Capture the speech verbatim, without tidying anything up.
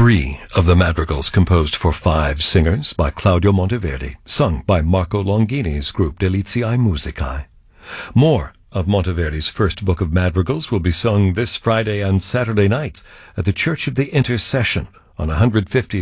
Three of the madrigals composed for five singers by Claudio Monteverdi, sung by Marco Longini's group Deliziae Musicae. More of Monteverdi's first book of madrigals will be sung this Friday and Saturday nights at the Church of the Intercession on one fifty